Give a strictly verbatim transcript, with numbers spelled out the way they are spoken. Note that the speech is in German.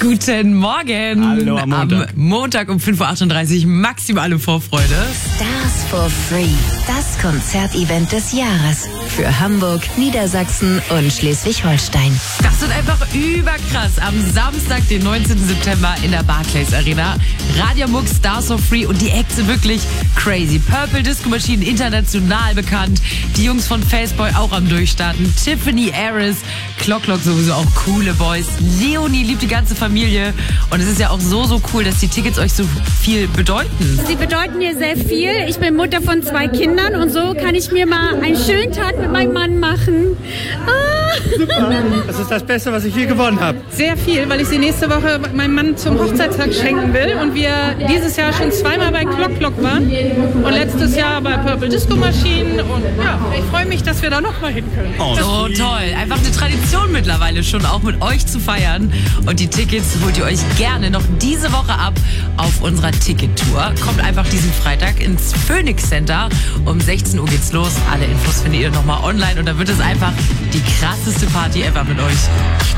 Guten Morgen. Hallo am Montag. Am Montag um fünf Uhr achtunddreißig maximale Vorfreude. Stars for Free, das Konzertevent des Jahres für Hamburg, Niedersachsen und Schleswig-Holstein. Das wird einfach überkrass. Am Samstag, den neunzehnten September in der Barclays Arena. Radio Mux, Stars for Free und die Acts sind wirklich crazy. Purple Disco Machine, international bekannt. Die Jungs von Faceboy auch am Durchstarten. Tiffany Harris, Clock Clock sowieso auch coole Boys. Leonie liebt die ganze Familie. Und es ist ja auch so, so cool, dass die Tickets euch so viel bedeuten. Sie bedeuten mir sehr viel. Ich bin Mutter von zwei Kindern und so kann ich mir mal einen schönen Tag mit meinem Mann machen. Ah. Super. Das ist das Beste, was ich je gewonnen habe. Sehr viel, weil ich sie nächste Woche meinem Mann zum Hochzeitstag schenken will und wir dieses Jahr schon zweimal bei Clock Clock waren und letztes Jahr bei Purple Disco Machine und ja, ich freue mich, dass wir da nochmal hin können. Oh, so toll. Einfach eine Tradition mittlerweile schon, auch mit euch zu feiern. Und die Tickets holt ihr euch gerne noch diese Woche ab auf unserer Ticket-Tour. Kommt einfach diesen Freitag ins Phoenix Center. Um sechzehn Uhr geht's los. Alle Infos findet ihr nochmal online und dann wird es einfach die krasseste Party ever mit euch.